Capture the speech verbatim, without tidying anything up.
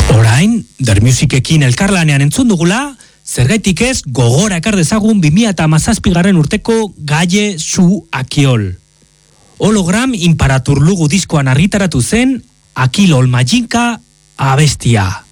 Orain, Der Musicekin elkarlanean entzun dugula, zergaitik ez gogora ekar dezagun bi mila hamazazpigarren urteko Gaye Su Akiol. Hologram Imparatur Lugu diskoan argitaratu zen Akil Olmajinka abestia.